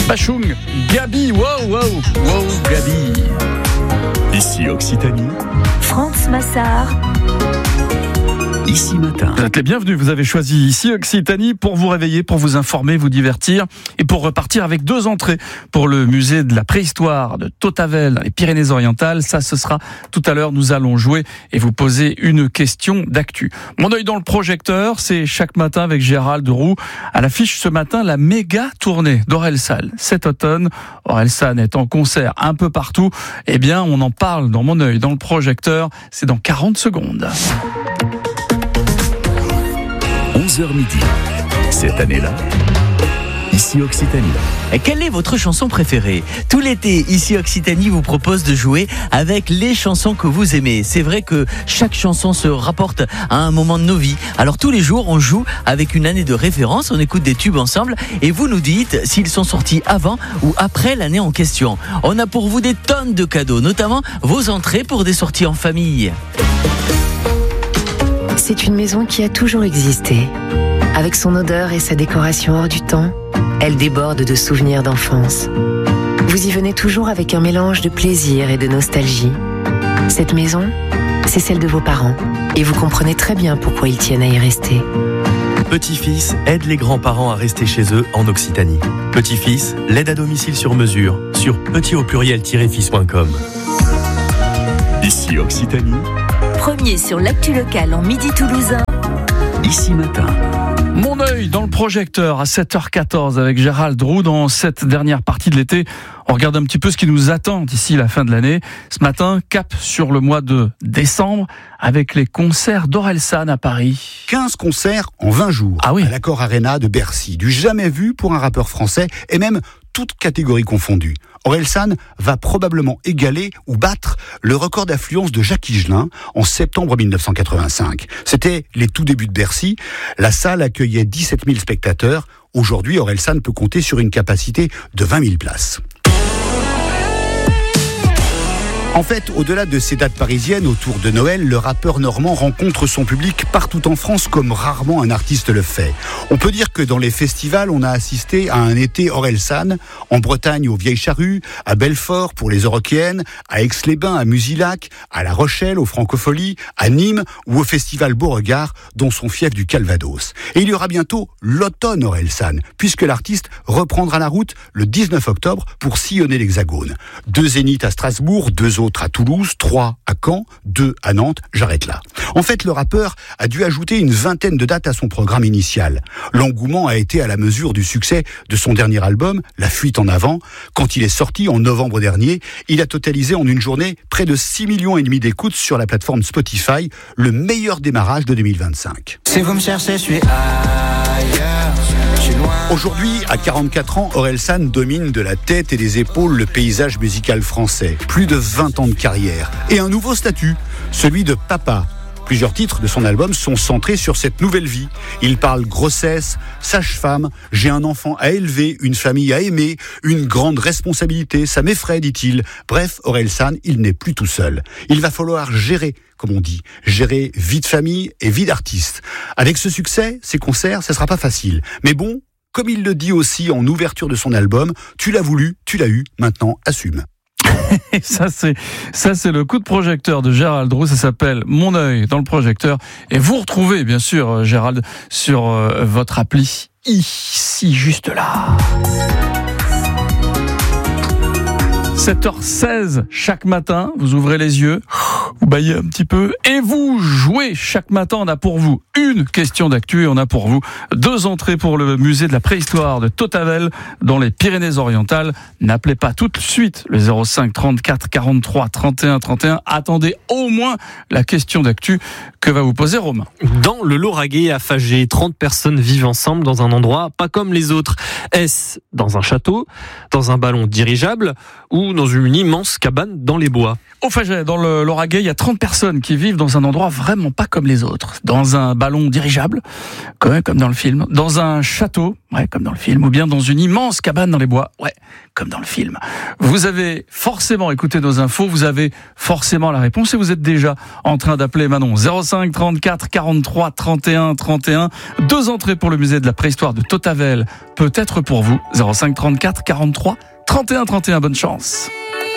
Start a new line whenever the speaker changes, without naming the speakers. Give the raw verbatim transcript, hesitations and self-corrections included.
Bachung, Gabi, wow, wow, wow, Gabi.
Ici Occitanie,
France Massard.
Ici Matin.
Vous êtes les bienvenus, vous avez choisi Ici Occitanie pour vous réveiller, pour vous informer, vous divertir et pour repartir avec deux entrées pour le musée de la préhistoire de Tautavel dans les Pyrénées-Orientales. Ça, ce sera tout à l'heure. Nous allons jouer et vous poser une question d'actu. Mon œil dans le projecteur, c'est chaque matin avec Gérald Roux. À l'affiche ce matin, la méga tournée d'Orelsan. Cet automne, Orelsan est en concert un peu partout. Eh bien, on en parle dans Mon œil dans le projecteur. C'est dans quarante secondes.
onze heures midi. Cette année-là, Ici Occitanie.
Quelle est votre chanson préférée ? Tout l'été, Ici Occitanie vous propose de jouer avec les chansons que vous aimez. C'est vrai que chaque chanson se rapporte à un moment de nos vies. Alors tous les jours, on joue avec une année de référence, on écoute des tubes ensemble et vous nous dites s'ils sont sortis avant ou après l'année en question. On a pour vous des tonnes de cadeaux, notamment vos entrées pour des sorties en famille.
C'est une maison qui a toujours existé. Avec son odeur et sa décoration hors du temps, elle déborde de souvenirs d'enfance. Vous y venez toujours avec un mélange de plaisir et de nostalgie. Cette maison, c'est celle de vos parents. Et vous comprenez très bien pourquoi ils tiennent à y rester.
Petit-fils aide les grands-parents à rester chez eux en Occitanie. Petit-fils, l'aide à domicile sur mesure sur petit au pluriel-fils point com.
Ici Occitanie,
Premier sur l'actu locale en Midi Toulousain.
Ici Matin.
Mon œil dans le projecteur à sept heures quatorze avec Gérald Roux. Dans cette dernière partie de l'été, on regarde un petit peu ce qui nous attend d'ici la fin de l'année. Ce matin, cap sur le mois de décembre avec les concerts d'Orelsan à Paris.
quinze concerts en vingt jours
Ah oui.
à l'Accor Arena de Bercy. Du jamais vu pour un rappeur français et même toutes catégories confondues. Orelsan va probablement égaler ou battre le record d'affluence de Jacques Higelin en septembre mille neuf cent quatre-vingt-cinq. C'était les tout débuts de Bercy. La salle accueillait dix-sept mille spectateurs. Aujourd'hui, Orelsan peut compter sur une capacité de vingt mille places. En fait, au-delà de ces dates parisiennes autour de Noël, le rappeur normand rencontre son public partout en France comme rarement un artiste le fait. On peut dire que dans les festivals, on a assisté à un été Orelsan, en Bretagne aux Vieilles Charrues, à Belfort pour les Eurokéennes, à Aix-les-Bains, à Musillac, à La Rochelle, aux Francopholies, à Nîmes ou au festival Beauregard, dont son fief du Calvados. Et il y aura bientôt l'automne Orelsan, puisque l'artiste reprendra la route le dix-neuf octobre pour sillonner l'Hexagone. Deux zéniths à Strasbourg, deux autres à Toulouse, trois à Caen, deux à Nantes, j'arrête là. En fait, le rappeur a dû ajouter une vingtaine de dates à son programme initial. L'engouement a été à la mesure du succès de son dernier album, La Fuite en Avant. Quand il est sorti en novembre dernier, il a totalisé en une journée près de six millions et demi d'écoutes sur la plateforme Spotify, le meilleur démarrage de deux mille vingt-cinq.
Si vous me cherchez, je suis ailleurs, je suis loin.
Aujourd'hui, à quarante-quatre ans, Orelsan domine de la tête et des épaules le paysage musical français. Plus de vingt ans de carrière. Et un nouveau statut, celui de papa. Plusieurs titres de son album sont centrés sur cette nouvelle vie. Il parle grossesse, sage-femme, j'ai un enfant à élever, une famille à aimer, une grande responsabilité, ça m'effraie, dit-il. Bref, Orelsan, il n'est plus tout seul. Il va falloir gérer, comme on dit, gérer vie de famille et vie d'artiste. Avec ce succès, ces concerts, ça sera pas facile. Mais bon, comme il le dit aussi en ouverture de son album, tu l'as voulu, tu l'as eu, maintenant assume.
Et ça, c'est, ça, c'est le coup de projecteur de Gérald Roux. Ça s'appelle Mon œil dans le projecteur. Et vous retrouvez, bien sûr, Gérald, sur euh, votre appli ici, juste là. sept heures seize chaque matin, vous ouvrez les yeux, vous baillez un petit peu et vous jouez. Chaque matin, on a pour vous une question d'actu et on a pour vous deux entrées pour le musée de la préhistoire de Tautavel dans les Pyrénées-Orientales. N'appelez pas tout de suite le zéro cinq trente-quatre quarante-trois trente et un trente et un. Attendez au moins la question d'actu que va vous poser Romain.
Dans le Lauragais à Fagé, trente personnes vivent ensemble dans un endroit pas comme les autres. Est-ce dans un château, dans un ballon dirigeable ou dans une immense cabane dans les bois?
Au Fagé, dans le Lauragais, il y a y a trente personnes qui vivent dans un endroit vraiment pas comme les autres. Dans un ballon dirigeable, comme, comme dans le film. Dans un château, ouais, comme dans le film. Ou bien dans une immense cabane dans les bois, ouais, comme dans le film. Vous avez forcément écouté nos infos, vous avez forcément la réponse et vous êtes déjà en train d'appeler Manon. zéro cinq trente-quatre quarante-trois trente et un trente et un. Deux entrées pour le musée de la préhistoire de Tautavel, peut-être pour vous. zéro cinq trente-quatre quarante-trois trente et un trente et un, bonne chance.